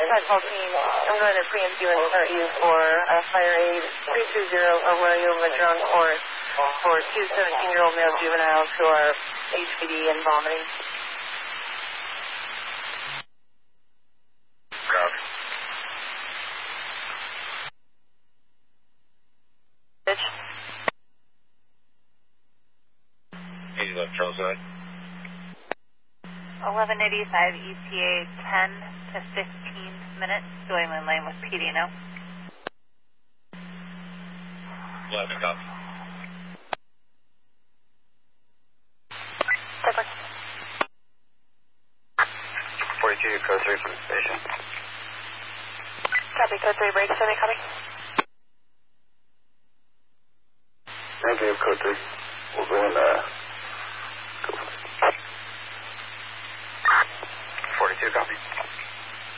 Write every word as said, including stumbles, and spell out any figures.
five call team, I'm going to preempt you and start you for uh, fire aid three two zero Arroyo Madrone Court for two seventeen-year-old male juveniles who are H P D and vomiting. Copy. Bitch. eighty left Charles side. eleven eighty-five E T A ten to fifteen minutes, going in lane with P D now. eleven, copy. Perfect. forty-two, code three from the station. Copy, code three, break, semi, copy. Negative, code three. We'll go in, uh, go. forty-two, copy.